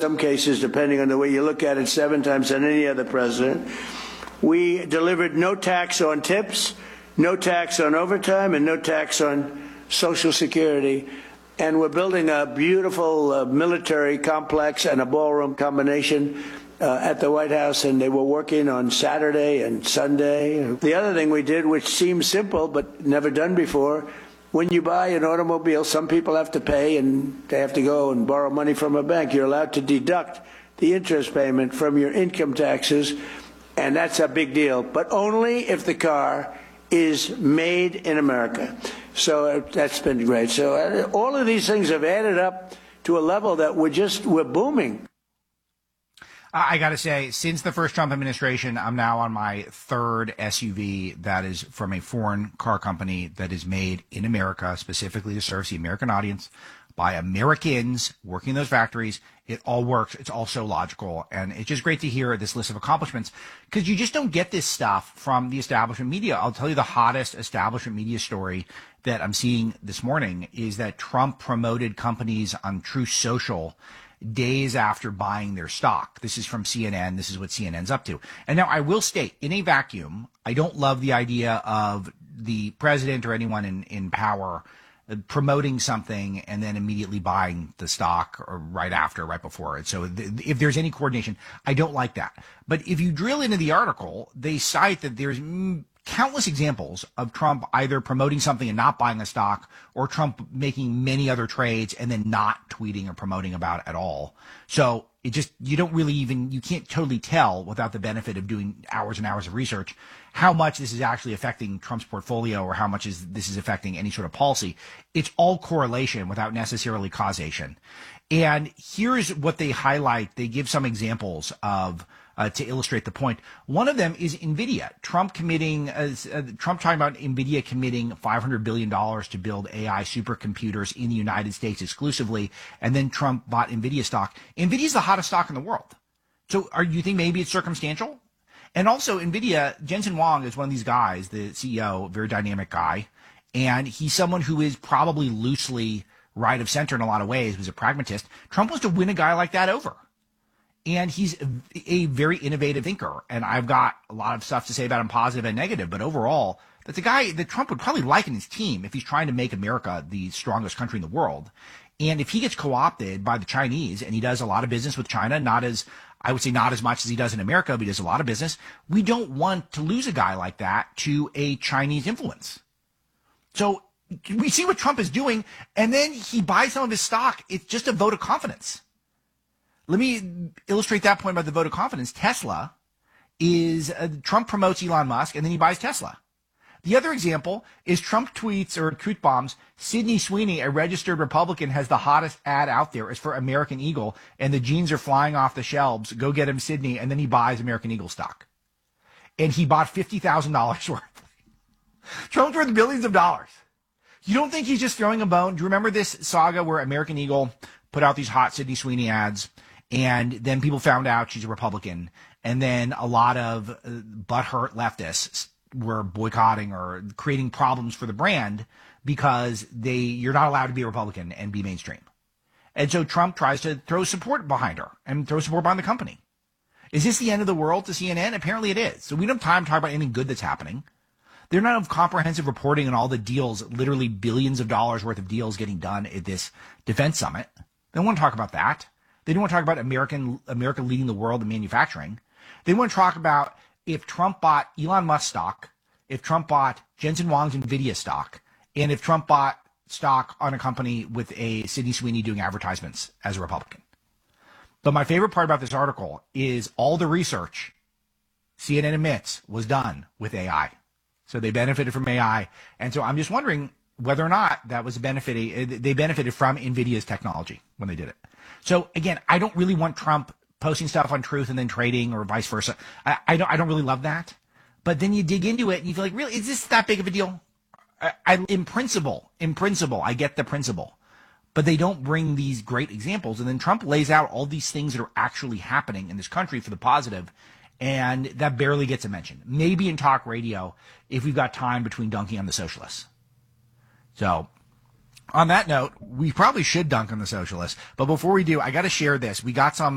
some cases, depending on the way you look at it, 7 times than any other president. We delivered no tax on tips, no tax on overtime, and no tax on Social Security. And we're building a beautiful military complex and a ballroom combination at the White House, and they were working on Saturday and Sunday. The other thing we did, which seems simple but never done before, when you buy an automobile, some people have to pay and they have to go and borrow money from a bank. You're allowed to deduct the interest payment from your income taxes, and that's a big deal, but only if the car is made in America. So that's been great. So all of these things have added up to a level that we're booming. I got to say, since the first Trump administration, I'm now on my 3rd SUV that is from a foreign car company that is made in America, specifically to serve the American audience by Americans working in those factories. It all works. It's all so logical. And it's just great to hear this list of accomplishments because you just don't get this stuff from the establishment media. I'll tell you the hottest establishment media story that I'm seeing this morning is that Trump promoted companies on Truth Social days after buying their stock. This is from CNN. This is what CNN's up to. And now I will state, in a vacuum, I don't love the idea of the president or anyone in power promoting something and then immediately buying the stock or right after, right before it. So if there's any coordination, I don't like that. But if you drill into the article, they cite that there's countless examples of Trump either promoting something and not buying a stock, or Trump making many other trades and then not tweeting or promoting about it at all. So it just, you can't totally tell without the benefit of doing hours and hours of research how much this is actually affecting Trump's portfolio or how much this is affecting any sort of policy. It's all correlation without necessarily causation. And here's what they highlight. They give some examples of to illustrate the point. One of them is NVIDIA. Trump talking about NVIDIA committing $500 billion to build AI supercomputers in the United States exclusively, and then Trump bought NVIDIA stock. NVIDIA is the hottest stock in the world. So you think maybe it's circumstantial? And also NVIDIA, Jensen Huang is one of these guys, the CEO, very dynamic guy, and he's someone who is probably loosely right of center in a lot of ways, who's a pragmatist. Trump wants to win a guy like that over. And he's a very innovative thinker. And I've got a lot of stuff to say about him, positive and negative. But overall, that's a guy that Trump would probably like in his team if he's trying to make America the strongest country in the world. And if he gets co-opted by the Chinese, and he does a lot of business with China, not as much as he does in America, but he does a lot of business, we don't want to lose a guy like that to a Chinese influence. So we see what Trump is doing, and then he buys some of his stock. It's just a vote of confidence. Let me illustrate that point about the vote of confidence. Tesla is, Trump promotes Elon Musk, and then he buys Tesla. The other example is Trump tweets or truth bombs, Sydney Sweeney, a registered Republican, has the hottest ad out there. It's for American Eagle, and the jeans are flying off the shelves. Go get him, Sydney. And then he buys American Eagle stock. And he bought $50,000 worth. Trump's worth billions of dollars. You don't think he's just throwing a bone? Do you remember this saga where American Eagle put out these hot Sydney Sweeney ads? And then people found out she's a Republican. And then a lot of butthurt leftists were boycotting or creating problems for the brand because you're not allowed to be a Republican and be mainstream. And so Trump tries to throw support behind her and throw support behind the company. Is this the end of the world to CNN? Apparently it is. So we don't have time to talk about anything good that's happening. They're not of comprehensive reporting on all the deals, literally billions of dollars worth of deals getting done at this defense summit. They don't want to talk about that. They don't want to talk about America leading the world in manufacturing. They want to talk about if Trump bought Elon Musk stock, if Trump bought Jensen Huang's NVIDIA stock, and if Trump bought stock on a company with a Sydney Sweeney doing advertisements as a Republican. But my favorite part about this article is all the research CNN admits was done with AI. So they benefited from AI. And so I'm just wondering whether or not that was they benefited from NVIDIA's technology when they did it. So again, I don't really want Trump posting stuff on Truth and then trading or vice versa. I don't really love that. But then you dig into it and you feel like, really, is this that big of a deal? In principle, I get the principle. But they don't bring these great examples. And then Trump lays out all these things that are actually happening in this country for the positive, and that barely gets a mention. Maybe in talk radio if we've got time between dunking on the socialists. So on that note, we probably should dunk on the socialists. But before we do, I got to share this. We got some